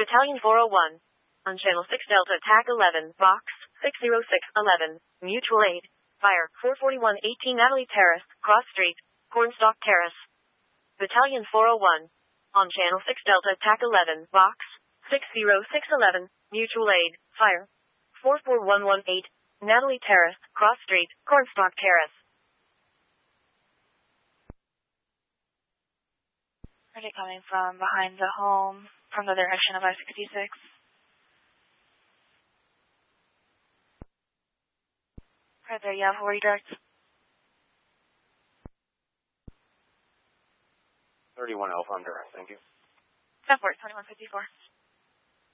Battalion 401. On Channel 6 Delta TAC 11, Box 60611. Mutual aid. Fire 44118 Natalie Terrace, Cross Street, Cornstalk Terrace. Battalion 401. On Channel 6 Delta TAC 11, Box 60611. Mutual aid. Fire 44118 Natalie Terrace, Cross Street, Cornstalk Terrace. Target coming from behind the home, from the direction of I-66. Right there, you have 40 darts. 31 Alpha, I'm direct, thank you. 10-4, 2154.